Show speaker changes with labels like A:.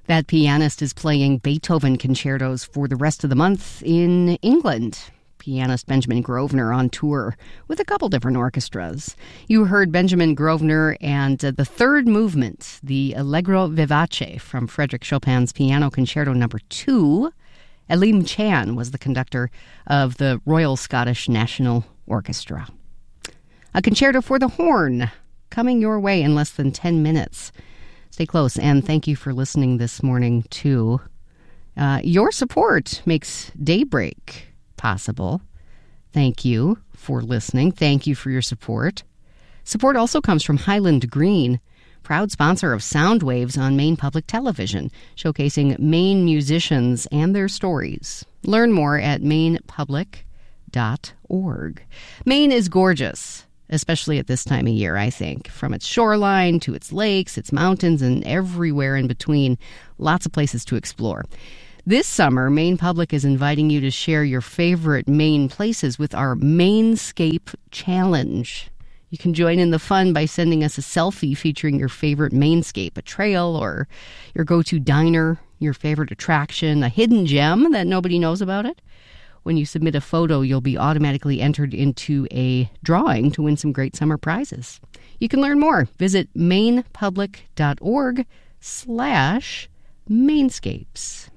A: That pianist is playing Beethoven concertos for the rest of the month in England. Pianist Benjamin Grosvenor on tour with a couple different orchestras. You heard Benjamin Grosvenor and the third movement, the Allegro Vivace from Frédéric Chopin's Piano Concerto No. 2. Elim Chan was the conductor of the Royal Scottish National Orchestra. A concerto for the horn coming your way in less than 10 minutes. Stay close, and thank you for listening this morning, too. Your support makes Daybreak possible. Thank you for listening. Thank you for your support. Support also comes from Highland Green, proud sponsor of Sound Waves on Maine Public Television, showcasing Maine musicians and their stories. Learn more at mainepublic.org. Maine is gorgeous, especially at this time of year, I think. From its shoreline to its lakes, its mountains, and everywhere in between. Lots of places to explore. This summer, Maine Public is inviting you to share your favorite Maine places with our Mainscape Challenge. You can join in the fun by sending us a selfie featuring your favorite Mainscape, a trail or your go-to diner, your favorite attraction, a hidden gem that nobody knows about it. When you submit a photo, you'll be automatically entered into a drawing to win some great summer prizes. You can learn more. Visit mainepublic.org/Mainscapes.